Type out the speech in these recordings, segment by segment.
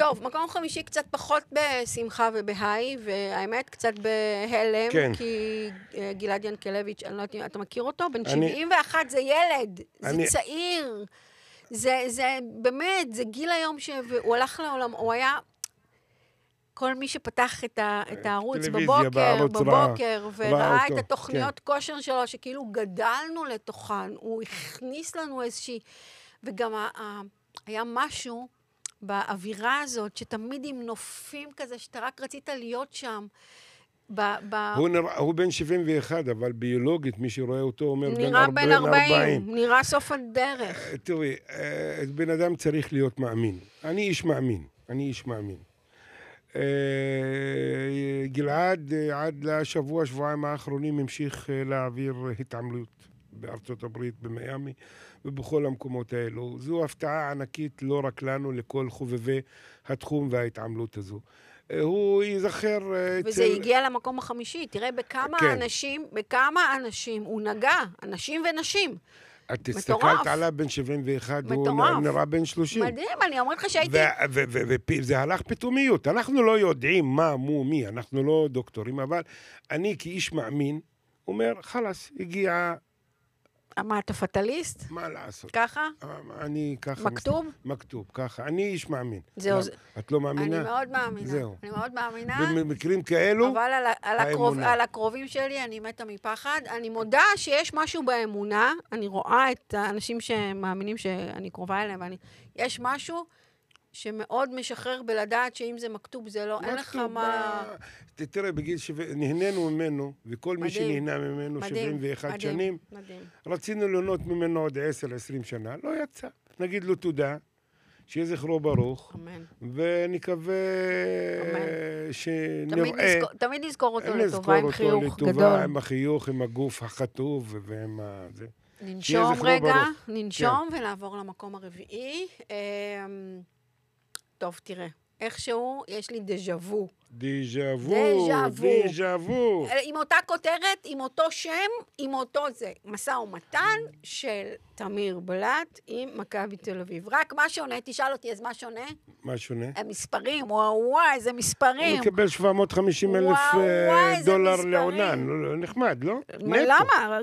טוב, מקום חמישי קצת פחות בשמחה ובהיי, והאמת קצת בהלם, כן. כי גלעד ינקלביץ', אני לא יודעת אם אתה מכיר אותו, בן 71, זה ילד, זה צעיר, זה באמת, זה גיל היום שהוא הלך לעולם, הוא היה, כל מי שפתח את הערוץ בבוקר, וראה את התוכניות כושר שלו, שכאילו גדלנו לתוכן, הוא הכניס לנו איזושהי, וגם היה משהו, באווירה הזאת, שתמיד עם נופים כזה, שאתה רק רצית להיות שם. הוא בן 71, אבל ביולוגית, מי שרואה אותו אומר נראה בן 40. נראה סוף הדרך. תראי, בן אדם צריך להיות מאמין. אני איש מאמין. גלעד, עד לשבוע, שבועיים האחרונים, המשיך להעביר התעמלות בארצות הברית, במיימי, ובכל המקומות האלו. זו הפתעה ענקית, לא רק לנו, לכל חובבי התחום וההתעמלות הזו. הוא ייזכר... וזה הגיע למקום החמישי. תראה בכמה אנשים הוא נגע, אנשים ונשים. את הסתכלת עליו בן 71, הוא נראה בן 30. מדהים, אני אומרת לך שהייתי... וזה הלך פתאומיות. אנחנו לא יודעים מה, מי, אנחנו לא דוקטורים, אבל אני כאיש מאמין, אומר, חלס, הגיע... מה, אתה פטליסט? מה לעשות? ככה? אני ככה... מכתוב? מכתוב, ככה. אני איש מאמין. זהו. את לא מאמינה? אני מאוד מאמינה. זהו. אני מאוד מאמינה. במקרים כאלו, אבל על הקרובים שלי אני מתה מפחד. אני מודה שיש משהו באמונה. אני רואה את האנשים שמאמינים שאני קרובה אליהם, יש משהו שמאוד משחרר בלדעת שאם זה מכתוב זה לא, אין לך מה... תראה, בגיל נהנינו ממנו, וכל מי שנהנה ממנו 71 שנים, רצינו ליהנות ממנו עוד 10-20 שנה, לא יצא. נגיד לו תודה, שיהיה זכרו ברוך, ונקווה שנראה... תמיד נזכור אותו לטובה, עם חיוך גדול. עם החיוך, עם הגוף החטוב, ועם זה. ננשום רגע, ננשום ונעבור למקום הרביעי. טוב, תראה, איכשהו יש לי דז'ה-וו. דז'ה-וו. עם אותה כותרת, עם אותו שם, עם אותו זה. מסע ומתן של תמיר בלט עם מכבי תל אביב. רק מה שונה, תשאל אותי, אז מה שונה? מה שונה? המספרים, וואי, איזה מספרים. הוא מקבל 750,000 דולר לעונה, נחמד, לא? למה?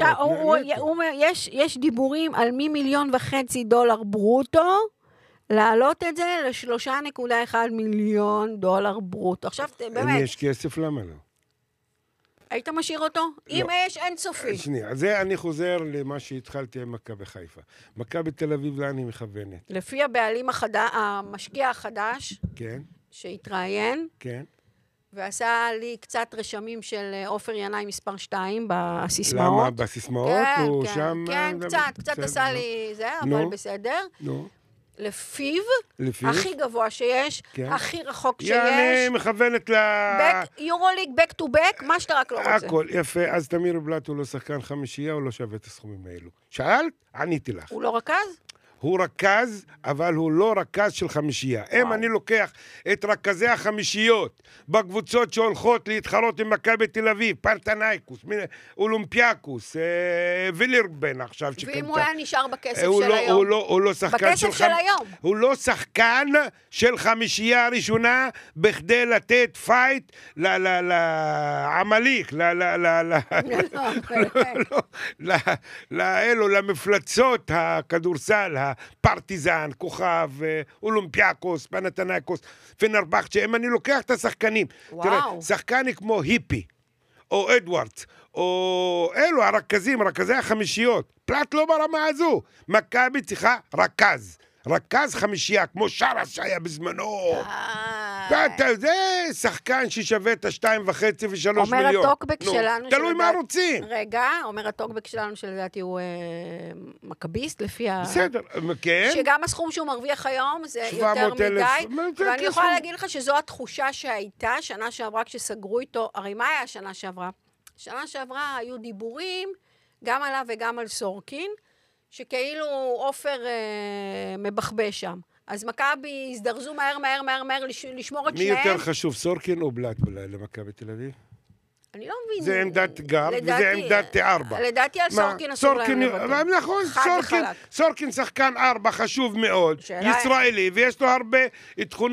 יש דיבורים על $1.5 מיליון ברוטו, להעלות את זה ל$3.1 מיליון ברוטו. עכשיו, באמת... אם יש כסף, למה לא? היית משאיר אותו? אם יש, אין סופי. שנייה, זה אני חוזר למה שהתחלתי עם מכבי חיפה. מכבי תל אביב, לאן היא מכוונת? לפי הבעלים המשקיע החדש, כן. שהתראיין, כן. ועשה לי קצת רשמים של עופר ינאי מספר 2 בסיסמאות. למה? בסיסמאות? כן, קצת עשה לי זה, אבל בסדר. נו. לפיו, הכי גבוה שיש, הכי רחוק שיש. יעני, מכוונת יורוליג, back to back, מה שאתה רק לא רוצה. הכל, יפה. אז תמיר בלט הוא לא שחקן חמישייה, הוא לא שווה את הסכומים האלו. שאלת? עניתי לך. הוא לא רכז? הוא רכז, אבל הוא לא רכז של חמישייה. אם אני לוקח את רכזי החמישיות בקבוצות שהולכות להתחרות עם מכבי תל אביב, פנתנייקוס, אולימפיאקוס, וילרבן עכשיו שקנתה. ואם הוא היה נשאר בכסף של היום? הוא לא שחקן בכסף של היום. הוא לא שחקן של חמישייה הראשונה בכדי לתת פייט לעמליק, למפלצות הכדורסל, פרטיזן, כוכב, אולימפיאקוס, פנתנייקוס, פנרבחצ'ה. אם אני לוקח את השחקנים, תראה, שחקן כמו היפי, או אדוארדס, או אלו הרכזים, רכזי החמישיות, פלט לא ברמה הזו. מכבי צריכה רכז חמישייה, כמו שרס שהיה בזמנו. זה שחקן ששווה את ה2.5 ו3 מיליון. אומר הטוקבק שלנו... תלוי מה רוצים. רגע, אומר הטוקבק שלנו שלדעתי הוא מכביסט, לפי בסדר, כן. שגם הסכום שהוא מרוויח היום זה יותר מדי. ואני יכולה להגיד לך שזו התחושה שהייתה שנה שעברה כשסגרו איתו. הרי מה היה שנה שעברה? שנה שעברה היו דיבורים גם עליו וגם על סורקין, שכאילו עופר מבחבש שם. אז מכבי הזדרזו מהר לשמור את שניהם. מי יותר חשוב, סורקין או בלט למכבי תל אביב? אני לא מבין. זה עמדת גר וזה עמדת 4. לדעתי על סורקין אסור להם לוותר. נכון, סורקין שחקן 4 חשוב מאוד, ישראלי, ויש לו הרבה תכונות.